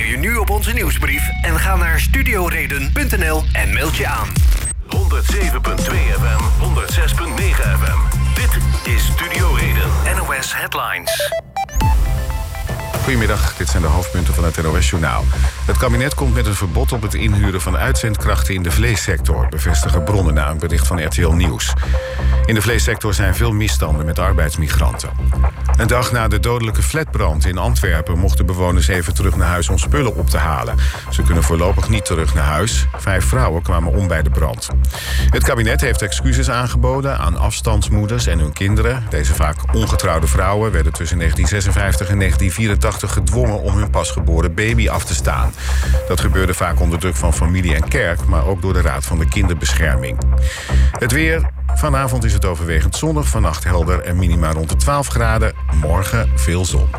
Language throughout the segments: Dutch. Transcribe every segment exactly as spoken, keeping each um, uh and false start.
je nu op onze nieuwsbrief en ga naar studioreden punt n l en meld je aan. honderdzeven komma twee F M, honderdzes komma negen F M. Dit is Studio Reden. N O S Headlines. Goedemiddag, dit zijn de hoofdpunten van het N O S-journaal. Het kabinet komt met een verbod op het inhuren van uitzendkrachten in de vleessector, bevestigen bronnen na een bericht van R T L Nieuws. In de vleessector zijn veel misstanden met arbeidsmigranten. Een dag na de dodelijke flatbrand in Antwerpen mochten bewoners even terug naar huis om spullen op te halen. Ze kunnen voorlopig niet terug naar huis. Vijf vrouwen kwamen om bij de brand. Het kabinet heeft excuses aangeboden aan afstandsmoeders en hun kinderen. Deze vaak ongetrouwde vrouwen werden tussen negentien zesenvijftig en negentien vierentachtig gedwongen om hun pasgeboren baby af te staan. Dat gebeurde vaak onder druk van familie en kerk, maar ook door de Raad van de Kinderbescherming. Het weer. Vanavond is het overwegend zonnig, vannacht helder en minima rond de twaalf graden. Morgen veel zon.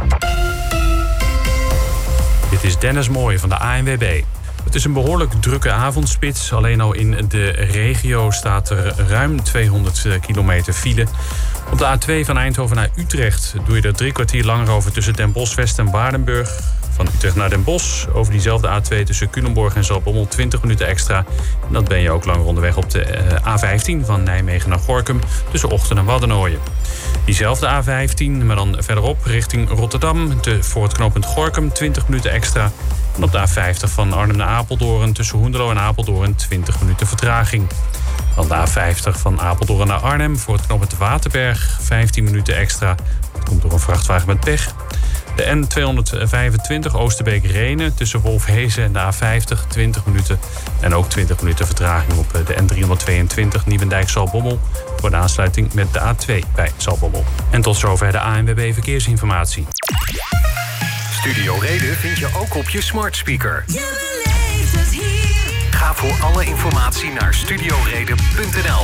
Dit is Dennis Mooij van de A N W B. Het is een behoorlijk drukke avondspits. Alleen al in de regio staat er ruim tweehonderd kilometer file. Op de A twee van Eindhoven naar Utrecht doe je er drie kwartier langer over tussen Den Bosch West en Waardenburg. Van Utrecht naar Den Bosch, over diezelfde A twee tussen Culemborg en Zaltbommel twintig minuten extra. En dat ben je ook langer onderweg op de A vijftien van Nijmegen naar Gorinchem tussen Ochten en Waddenooien. Diezelfde A vijftien, maar dan verderop richting Rotterdam te, voor het knooppunt Gorinchem twintig minuten extra. En op de A vijftig van Arnhem naar Apeldoorn tussen Hoenderloo en Apeldoorn twintig minuten vertraging. Dan de A vijftig van Apeldoorn naar Arnhem voor het knooppunt Waterberg vijftien minuten extra. Dat komt door een vrachtwagen met pech. De N tweehonderdvijfentwintig Oosterbeek-Renen tussen Wolfhezen en de A vijftig twintig minuten. En ook twintig minuten vertraging op de N driehonderdtweeëntwintig Nieuwendijk-Zaltbommel voor de aansluiting met de A twee bij Zaltbommel. En tot zover de A N W B Verkeersinformatie. Studio Reden vind je ook op je smart speaker. Je beleeft het hier. Ga voor alle informatie naar studioreden punt n l.